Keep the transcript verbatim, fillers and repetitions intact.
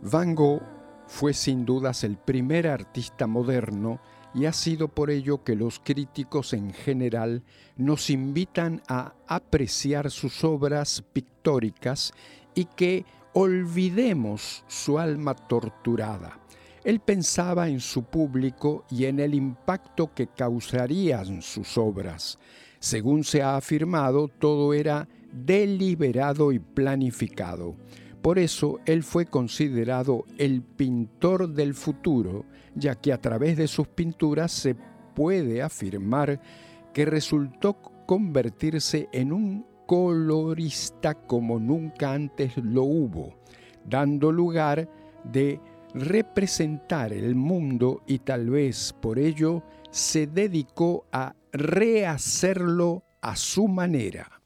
Van Gogh fue sin dudas el primer artista moderno y ha sido por ello que los críticos en general nos invitan a apreciar sus obras pictóricas y que olvidemos su alma torturada. Él pensaba en su público y en el impacto que causarían sus obras. Según se ha afirmado, todo era deliberado y planificado. Por eso él fue considerado el pintor del futuro, ya que a través de sus pinturas se puede afirmar que resultó convertirse en un colorista como nunca antes lo hubo, dando lugar de representar el mundo y tal vez por ello se dedicó a rehacerlo a su manera.